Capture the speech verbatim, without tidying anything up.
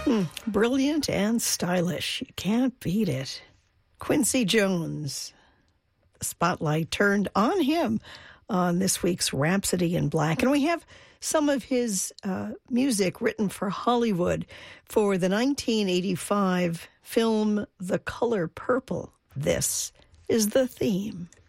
Mm, brilliant and stylish. You can't beat it. Quincy Jones. The spotlight turned on him on this week's Rhapsody in Black. And we have some of his uh, music written for Hollywood for the nineteen eighty-five film The Color Purple. This is the theme.